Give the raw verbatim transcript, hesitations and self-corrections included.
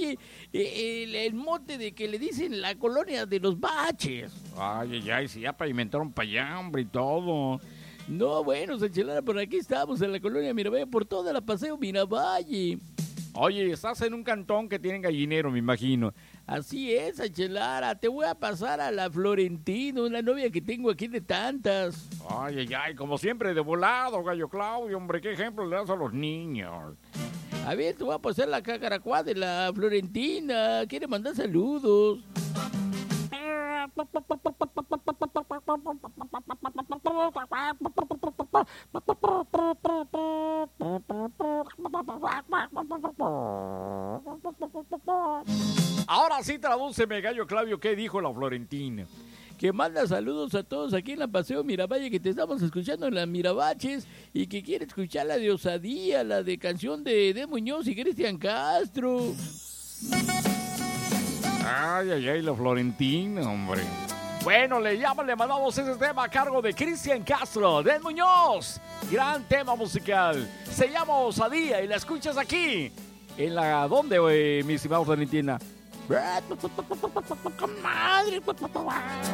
Valle el, el mote de que le dicen la colonia de los baches. Ay, ay, ay, si ya pavimentaron para allá, hombre, y todo. No, bueno, Sanchelara, por aquí estamos en la colonia Miravalle, por toda la Paseo Miravalle. Oye, estás en un cantón que tienen gallinero, me imagino. Así es, Sanchelara, te voy a pasar a la Florentino, una novia que tengo aquí de tantas. Ay, ay, ay, como siempre, de volado, Gallo Claudio, hombre, qué ejemplo le das a los niños. A ver, te voy a pasar la cacaracuá de la Florentina, quiere mandar saludos. Ahora sí tradúceme, Gallo Claudio, ¿qué dijo la Florentina? Que manda saludos a todos aquí en la Paseo Miravalle, que te estamos escuchando en las Mirabaches y que quiere escuchar la de Osadía, la de canción de De Muñoz y Cristian Castro. Ay, ay, ay, la Florentina, hombre. Bueno, le llaman, le mandamos ese tema a cargo de Cristian Castro, de Muñoz. Gran tema musical. Se llama Osadía y la escuchas aquí. En la, ¿dónde, eh, mi estimado Florentina? Madre.